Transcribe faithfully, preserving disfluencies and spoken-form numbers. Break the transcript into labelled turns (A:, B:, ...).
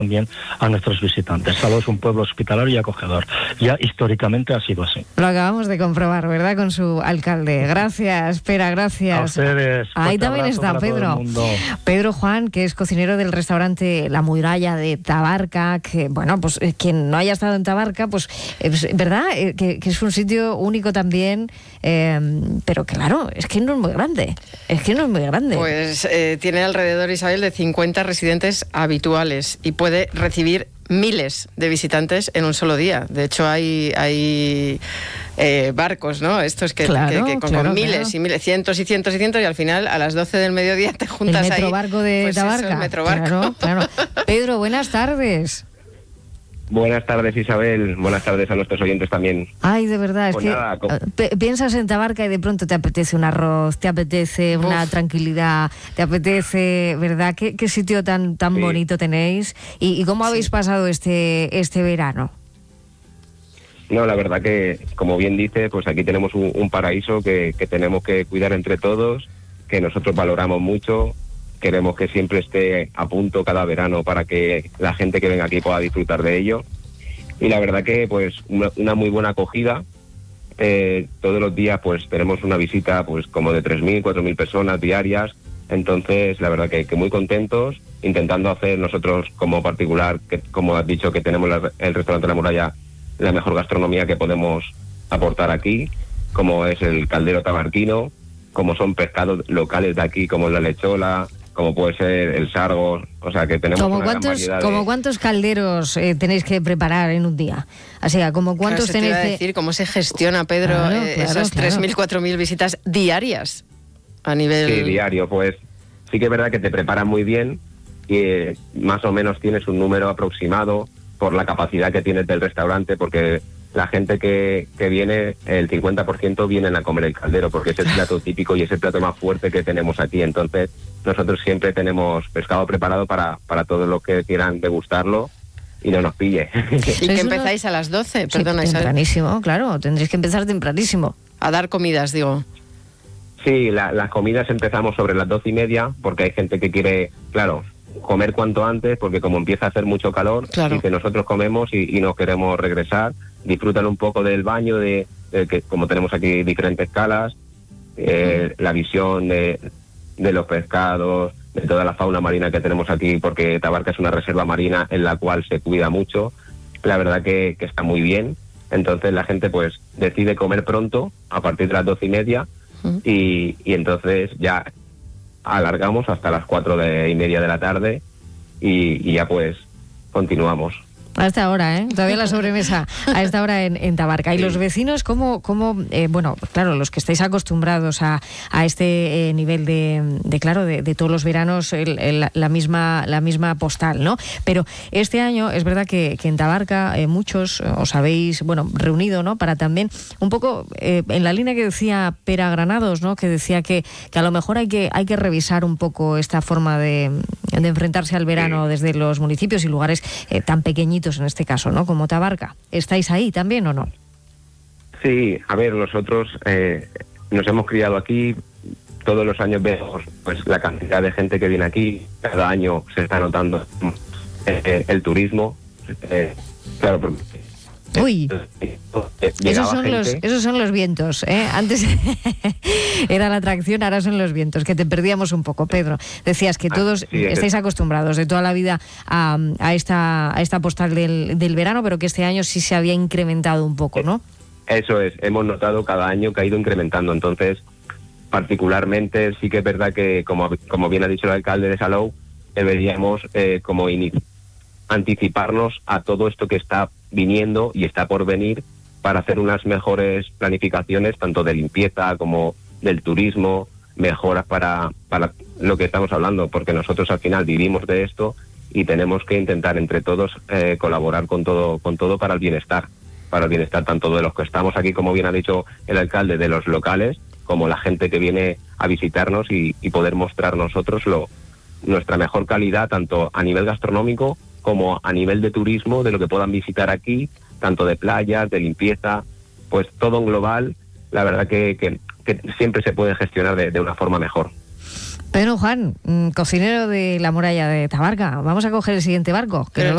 A: también a nuestros visitantes. Salou es un pueblo hospitalario y acogedor. Ya históricamente ha sido así.
B: Lo acabamos de comprobar, ¿verdad? Con su alcalde. Gracias, Pera, gracias.
A: A ustedes.
B: Ahí también está Pedro. Pedro Juan, que es cocinero del restaurante La Muralla de Tabarca, que, bueno, pues eh, quien no haya estado en Tabarca, pues, eh, ¿verdad? Eh, que, que es un sitio único también, eh, pero claro, es que no es muy grande. Es que no es muy grande.
C: Pues eh, tiene alrededor, Isabel, de cincuenta residentes habituales y puede de recibir miles de visitantes en un solo día. De hecho, hay, hay eh, barcos, ¿no? Estos que,
B: claro,
C: que, que con,
B: claro,
C: con miles
B: claro.
C: y miles, cientos y cientos y cientos, y al final a las doce del mediodía te juntas ahí.
B: El metrobarco
C: ahí,
B: de
C: pues
B: Tabarca.
C: Eso, el metrobarco.
B: Claro, claro. Pedro, buenas tardes.
D: Buenas tardes, Isabel. Buenas tardes a nuestros oyentes también.
B: Ay, de verdad, es
D: pues
B: que
D: nada, con...
B: p- piensas en Tabarca y de pronto te apetece un arroz, te apetece Uf. una tranquilidad, te apetece, ¿verdad? ¿Qué, qué sitio tan tan sí. bonito tenéis? ¿Y, y cómo habéis sí. pasado este este verano?
D: No, la verdad que, como bien dice, pues aquí tenemos un, un paraíso que, que tenemos que cuidar entre todos, que nosotros valoramos mucho. Queremos que siempre esté a punto cada verano para que la gente que venga aquí pueda disfrutar de ello. Y la verdad que pues una, una muy buena acogida. Eh, todos los días pues tenemos una visita pues como de tres mil, cuatro mil personas diarias. Entonces la verdad que, que muy contentos, intentando hacer nosotros como particular, que como has dicho que tenemos la, el restaurante La Muralla, la mejor gastronomía que podemos aportar aquí, como es el caldero tabarquino, como son pescados locales de aquí como la lechola, como puede ser el sargo, o sea que tenemos
B: ¿Como
D: una
B: cuántos,
D: gran variedad de...
B: ¿Como cuántos calderos eh, tenéis que preparar en un día? O sea, ¿como cuántos
C: claro,
B: tenéis
C: te iba
B: que...?
C: a decir cómo se gestiona, Pedro,
B: claro,
C: eh,
B: claro,
C: esas
B: claro.
C: tres mil, cuatro mil visitas diarias a nivel...
D: Sí, diario, pues sí que es verdad que te preparan muy bien y eh, más o menos tienes un número aproximado por la capacidad que tienes del restaurante, porque la gente que, que viene, el cincuenta por ciento vienen a comer el caldero, porque es el plato típico y es el plato más fuerte que tenemos aquí. Entonces, nosotros siempre tenemos pescado preparado para, para todos los que quieran degustarlo y no nos pille.
C: ¿Y que empezáis a las doce? Perdona,
B: sí,
C: Isabel.
B: Tempranísimo, claro, tendréis que empezar tempranísimo.
C: A dar comidas, digo.
D: Sí, la, las comidas empezamos sobre las doce y media, porque hay gente que quiere, claro, comer cuanto antes, porque como empieza a hacer mucho calor,
C: claro.
D: y que nosotros comemos y, y no queremos regresar, disfrutan un poco del baño, de, de que como tenemos aquí diferentes calas, eh, mm. la visión de, de los pescados, de toda la fauna marina que tenemos aquí, porque Tabarca es una reserva marina en la cual se cuida mucho. La verdad que, que está muy bien. Entonces la gente pues decide comer pronto, a partir de las doce y media, mm. y, y entonces ya alargamos hasta las cuatro de, y media de la tarde y, y ya pues continuamos.
B: A esta hora, ¿eh? Todavía la sobremesa a esta hora en, en Tabarca. ¿Y sí. los vecinos cómo, cómo eh, bueno, claro, los que estáis acostumbrados a, a este eh, nivel de, de claro, de, de todos los veranos, el, el, la misma la misma postal, ¿no? Pero este año es verdad que, que en Tabarca eh, muchos os habéis, bueno, reunido, ¿no? Para también, un poco eh, en la línea que decía Pera Granados, ¿no? Que decía que, que a lo mejor hay que, hay que revisar un poco esta forma de, de enfrentarse al verano sí. desde los municipios y lugares eh, tan pequeñitos en este caso, ¿no? Como Tabarca. ¿Estáis ahí también o no?
D: Sí, a ver, nosotros eh, nos hemos criado aquí, todos los años vemos pues la cantidad de gente que viene aquí, cada año se está notando eh, el turismo, eh, claro, porque
B: Uy, esos son, los, esos son los vientos, ¿eh? Antes era la atracción, ahora son los vientos, que te perdíamos un poco, Pedro. Decías que todos sí, estáis acostumbrados de toda la vida a, a, esta, a esta postal del, del verano, pero que este año sí se había incrementado un poco, ¿no?
D: Eso es, hemos notado cada año que ha ido incrementando, entonces particularmente sí que es verdad que, como, como bien ha dicho el alcalde de Salou, deberíamos eh, como iniciar anticiparnos a todo esto que está viniendo y está por venir para hacer unas mejores planificaciones tanto de limpieza como del turismo, mejoras para, para lo que estamos hablando, porque nosotros al final vivimos de esto y tenemos que intentar entre todos eh, colaborar con todo, con todo para el bienestar, para el bienestar tanto de los que estamos aquí, como bien ha dicho el alcalde, de los locales, como la gente que viene a visitarnos y, y poder mostrar nosotros lo, nuestra mejor calidad tanto a nivel gastronómico como a nivel de turismo, de lo que puedan visitar aquí, tanto de playas, de limpieza, pues todo en global, la verdad que, que, que siempre se puede gestionar de, de una forma mejor.
B: Pedro Juan, cocinero de La Muralla de Tabarca, vamos a coger el siguiente barco. Que